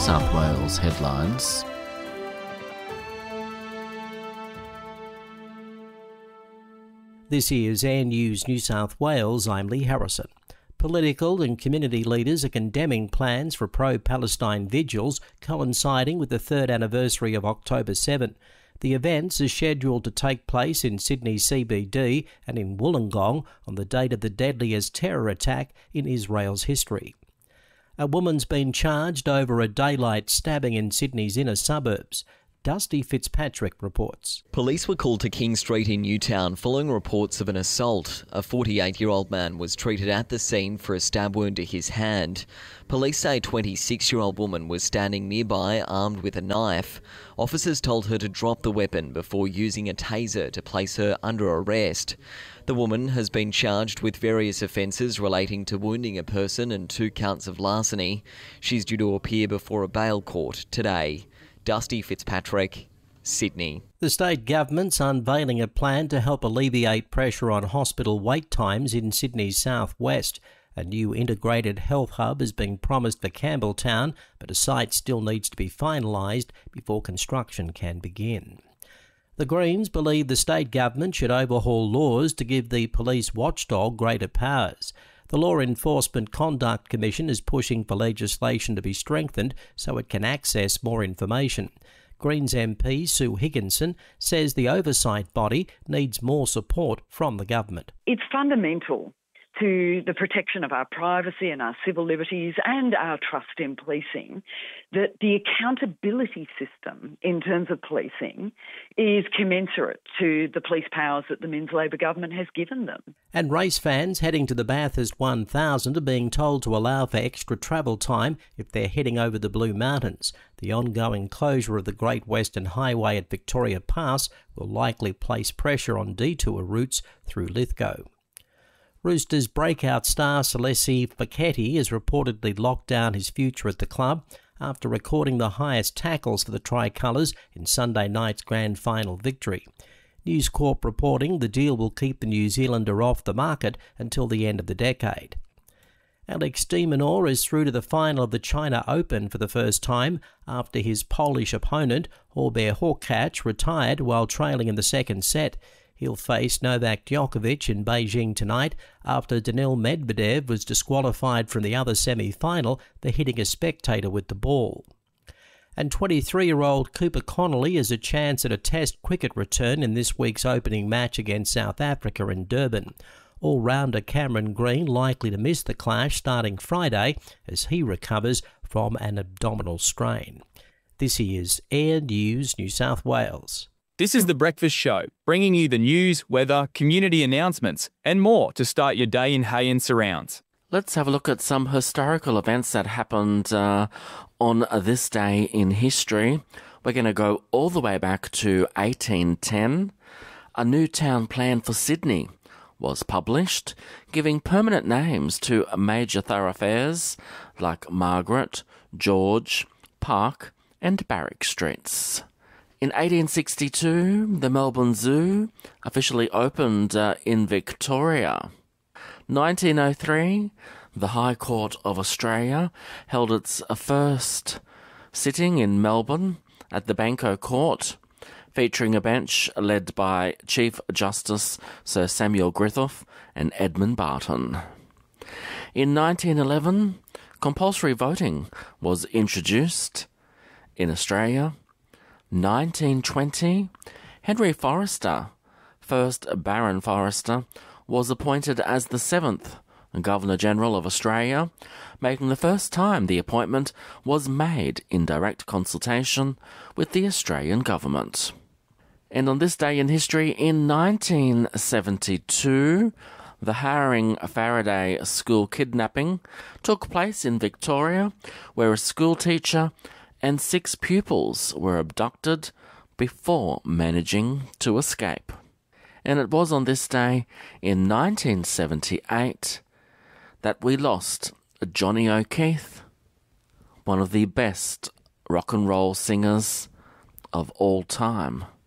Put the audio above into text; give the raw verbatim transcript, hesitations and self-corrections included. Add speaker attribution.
Speaker 1: South Wales headlines.
Speaker 2: This is Air News New South Wales. I'm Lee Harrison. Political and community leaders are condemning plans for pro-Palestine vigils coinciding with the third anniversary of October seventh. The events are scheduled to take place in Sydney C B D and in Wollongong on the date of the deadliest terror attack in Israel's history. A woman's been charged over a daylight stabbing in Sydney's inner suburbs. Dusty Fitzpatrick reports.
Speaker 3: Police were called to King Street in Newtown following reports of an assault. A forty-eight-year-old man was treated at the scene for a stab wound to his hand. Police say a twenty-six-year-old woman was standing nearby armed with a knife. Officers told her to drop the weapon before using a taser to place her under arrest. The woman has been charged with various offences relating to wounding a person and two counts of larceny. She's due to appear before a bail court today. Dusty Fitzpatrick, Sydney.
Speaker 2: The state government's unveiling a plan to help alleviate pressure on hospital wait times in Sydney's southwest. A new integrated health hub has been promised for Campbelltown, but a site still needs to be finalised before construction can begin. The Greens believe the state government should overhaul laws to give the police watchdog greater powers. The Law Enforcement Conduct Commission is pushing for legislation to be strengthened so it can access more information. Greens M P Sue Higginson says the oversight body needs more support from the government.
Speaker 4: It's fundamental to the protection of our privacy and our civil liberties and our trust in policing that the accountability system in terms of policing is commensurate to the police powers that the Minns Labor government has given them.
Speaker 2: And race fans heading to the Bathurst one thousand are being told to allow for extra travel time if they're heading over the Blue Mountains. The ongoing closure of the Great Western Highway at Victoria Pass will likely place pressure on detour routes through Lithgow. Roosters breakout star Salesi Foketi has reportedly locked down his future at the club after recording the highest tackles for the Tricolours in Sunday night's grand final victory. News Corp reporting the deal will keep the New Zealander off the market until the end of the decade. Alex de Minaur is through to the final of the China Open for the first time after his Polish opponent, Hubert Hurkacz, retired while trailing in the second set. He'll face Novak Djokovic in Beijing tonight after Daniil Medvedev was disqualified from the other semi-final for hitting a spectator with the ball. And twenty-three-year-old Cooper Connolly has a chance at a Test cricket return in this week's opening match against South Africa in Durban. All-rounder Cameron Green likely to miss the clash starting Friday as he recovers from an abdominal strain. This is Air News New South Wales.
Speaker 5: This is The Breakfast Show, bringing you the news, weather, community announcements and more to start your day in Hay and surrounds.
Speaker 6: Let's have a look at some historical events that happened uh, on this day in history. We're going to go all the way back to eighteen ten. A new town plan for Sydney was published, giving permanent names to major thoroughfares like Margaret, George, Park and Barrack Streets. In eighteen sixty-two, the Melbourne Zoo officially opened uh, in Victoria. nineteen oh three, the High Court of Australia held its first sitting in Melbourne at the Banco Court, featuring a bench led by Chief Justice Sir Samuel Griffith and Edmund Barton. In nineteen eleven, compulsory voting was introduced in Australia. nineteen twenty, Henry Forrester, first Baron Forrester, was appointed as the seventh Governor-General of Australia, making the first time the appointment was made in direct consultation with the Australian government. And on this day in history, in nineteen seventy-two, the Haring-Faraday school kidnapping took place in Victoria, where a school teacher and six pupils were abducted before managing to escape. And it was on this day in nineteen seventy-eight that we lost Johnny O'Keefe, one of the best rock and roll singers of all time.